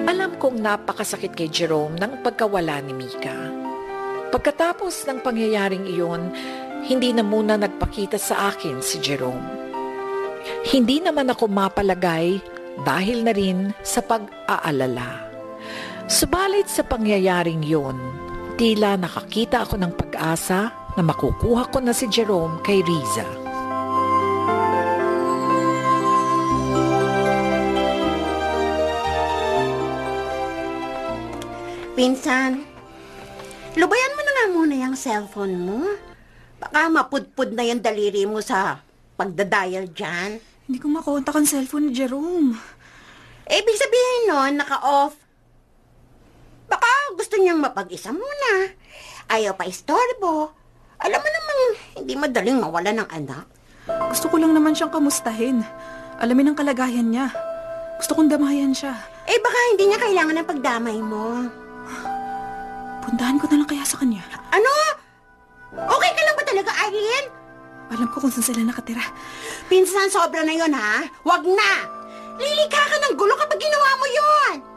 Alam kong napakasakit kay Jerome ng pagkawala ni Mika. Pagkatapos ng pangyayaring iyon, hindi na muna nagpakita sa akin si Jerome. Hindi naman ako mapalagay dahil na rin sa pag-aalala. Subalit sa pangyayaring iyon, tila nakakita ako ng pag-asa na makukuha ko na si Jerome kay Riza. Pinsan, lubayan mo na nga muna yung cellphone mo. Baka mapudpud na yung daliri mo sa pagdadial dyan. Hindi ko makontak ang cellphone ni Jerome. Ibig sabihin nun, naka-off. Baka gusto niyang mapag-isa muna. Ayaw pa istorbo. Alam mo namang hindi madaling mawala ng anak. Gusto ko lang naman siyang kamustahin. Alamin ang kalagayan niya. Gusto kong damayan siya. Baka hindi niya kailangan ng pagdamay mo. Puntahan ko na lang kaya sa kanya. Ano? Okay ka lang ba talaga, Irene? Alam ko kung saan sila nakatira. Pinsan, sobra na yon ha? Wag na! Lilikha ka ng gulo kapag ginawa mo yon!